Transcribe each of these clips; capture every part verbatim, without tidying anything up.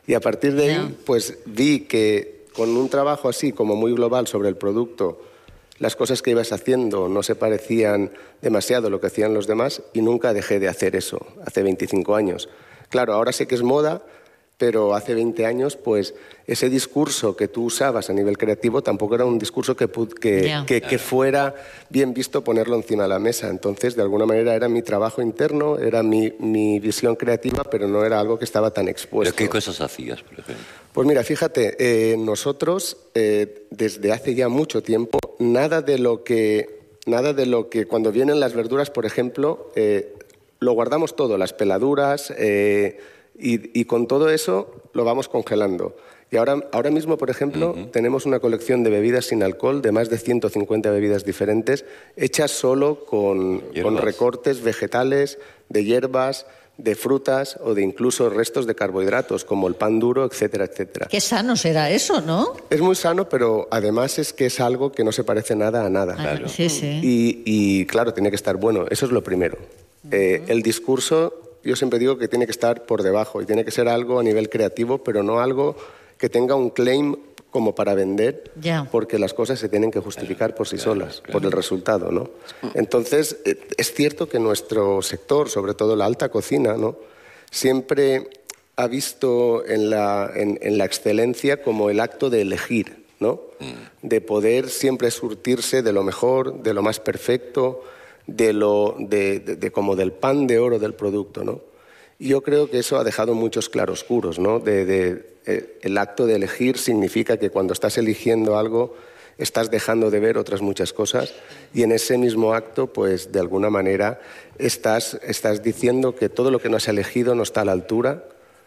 Y a partir de ahí, Yeah. pues vi que con un trabajo así como muy global sobre el producto, las cosas que ibas haciendo no se parecían demasiado a lo que hacían los demás y nunca dejé de hacer eso, hace veinticinco años. Claro, ahora sé que es moda, pero hace veinte años, pues ese discurso que tú usabas a nivel creativo tampoco era un discurso que, que, Yeah. que, que fuera bien visto ponerlo encima de la mesa. Entonces, de alguna manera, era mi trabajo interno, era mi, mi visión creativa, pero no era algo que estaba tan expuesto. ¿Pero qué cosas hacías, por ejemplo? Pues mira, fíjate, eh, nosotros, eh, desde hace ya mucho tiempo, nada de lo que, nada de lo que cuando vienen las verduras, por ejemplo, eh, lo guardamos todo, las peladuras... Eh, Y, y con todo eso lo vamos congelando. Y ahora, ahora mismo, por ejemplo, uh-huh. tenemos una colección de bebidas sin alcohol de más de ciento cincuenta bebidas diferentes, hechas solo con, con recortes vegetales, de hierbas, de frutas o de incluso restos de carbohidratos, como el pan duro, etcétera, etcétera. Qué sano será eso, ¿no? Es muy sano, pero además es que es algo que no se parece nada a nada. Ah, claro. Sí, sí. Y, y claro, tiene que estar bueno. Eso es lo primero. Uh-huh. Eh, el discurso... Yo siempre digo que tiene que estar por debajo y tiene que ser algo a nivel creativo, pero no algo que tenga un claim como para vender, yeah. porque las cosas se tienen que justificar por sí solas, por el resultado, ¿no? Entonces, es cierto que nuestro sector, sobre todo la alta cocina, ¿no?, siempre ha visto en la, en, en la excelencia como el acto de elegir, ¿no?, de poder siempre surtirse de lo mejor, de lo más perfecto, de lo de, de, de como del pan de oro del producto, ¿no? Y yo creo que eso ha dejado muchos claroscuros, ¿no? De, de, eh, el acto de elegir significa que cuando estás eligiendo algo estás dejando de ver otras muchas cosas y en ese mismo acto, pues de alguna manera estás, estás diciendo que todo lo que no has elegido no está a la altura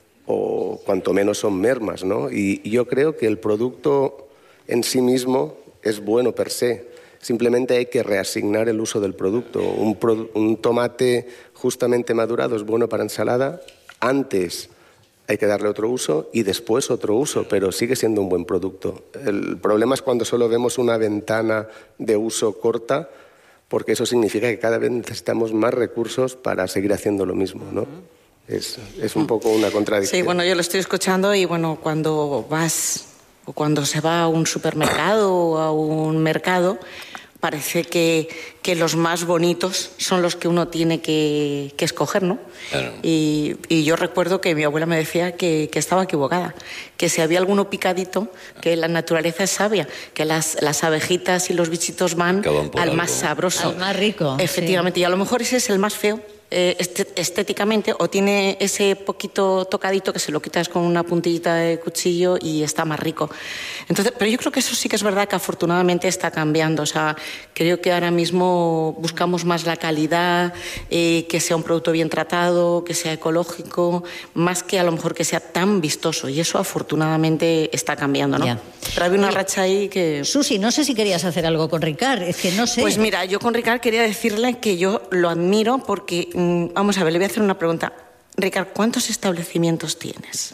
o cuanto menos son mermas, ¿no? Y, y yo creo que el producto en sí mismo es bueno per se. Simplemente hay que reasignar el uso del producto. Un, pro, un tomate justamente madurado es bueno para ensalada. Antes hay que darle otro uso y después otro uso, pero sigue siendo un buen producto. El problema es cuando solo vemos una ventana de uso corta, porque eso significa que cada vez necesitamos más recursos para seguir haciendo lo mismo, ¿no? Es, es un poco una contradicción. Sí, bueno, yo lo estoy escuchando y bueno, cuando vas o cuando se va a un supermercado o a un mercado, parece que, que los más bonitos son los que uno tiene que, que escoger, ¿no? Claro. Y, y yo recuerdo que mi abuela me decía que, que estaba equivocada, que si había alguno picadito, que la naturaleza es sabia, que las, las abejitas y los bichitos van al algo. más sabroso. Al más rico. Efectivamente, sí. Y a lo mejor ese es el más feo. Eh, estéticamente, o tiene ese poquito tocadito que se lo quitas con una puntillita de cuchillo y está más rico. Entonces, pero yo creo que eso sí que es verdad que afortunadamente está cambiando. O sea, creo que ahora mismo buscamos más la calidad, eh, que sea un producto bien tratado, que sea ecológico, más que a lo mejor que sea tan vistoso. Y eso afortunadamente está cambiando, ¿no? Yeah. Pero había una racha ahí que... Susi, no sé si querías hacer algo con Ricard, es que no sé. Pues mira, yo con Ricard quería decirle que yo lo admiro porque... Vamos a ver, le voy a hacer una pregunta. Ricard, ¿cuántos establecimientos tienes?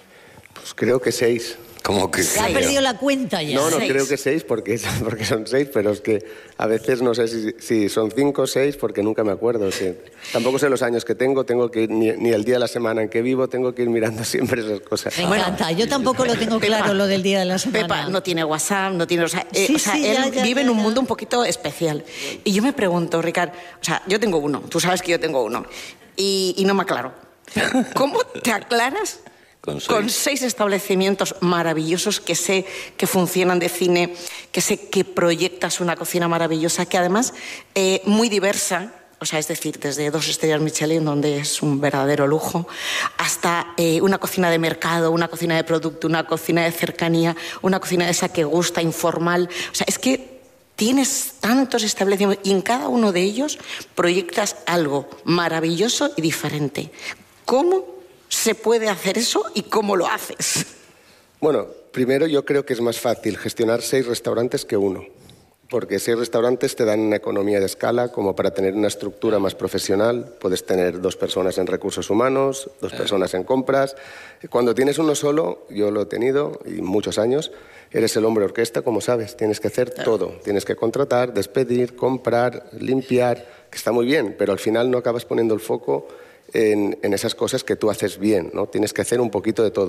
Pues creo que seis. ¿Cómo que Se ha perdido la cuenta ya. No, no Seis. creo que seis porque, porque son seis, pero es que a veces no sé si, si son cinco o seis porque nunca me acuerdo. Sí. Tampoco sé los años que tengo, tengo que ir, ni, ni el día de la semana en que vivo, tengo que ir mirando siempre esas cosas. Me encanta, bueno, yo tampoco lo tengo claro, Pepa, lo del día de la semana. Pepa no tiene WhatsApp, no tiene... O sea, eh, sí, o sea sí, él ya, ya, vive ya, en un ya. mundo un poquito especial. Y yo me pregunto, Ricard, o sea, yo tengo uno, tú sabes que yo tengo uno, y, y no me aclaro. ¿Cómo te aclaras Con seis. con seis establecimientos maravillosos que sé que funcionan de cine, que sé que proyectas una cocina maravillosa, que además eh, muy diversa? O sea, es decir, desde dos estrellas Michelin, donde es un verdadero lujo, hasta eh, una cocina de mercado, una cocina de producto, una cocina de cercanía, una cocina de esa que gusta, informal. O sea, es que tienes tantos establecimientos y en cada uno de ellos proyectas algo maravilloso y diferente. ¿Cómo se puede hacer eso y cómo lo haces? Bueno, primero yo creo que es más fácil gestionar seis restaurantes que uno. Porque seis restaurantes te dan una economía de escala como para tener una estructura más profesional. Puedes tener dos personas en recursos humanos, dos personas en compras. Cuando tienes uno solo, yo lo he tenido y muchos años, eres el hombre orquesta, como sabes. Tienes que hacer todo. Tienes que contratar, despedir, comprar, limpiar, que está muy bien, pero al final no acabas poniendo el foco en, en esas cosas que tú haces bien, ¿no? Tienes que hacer un poquito de todo.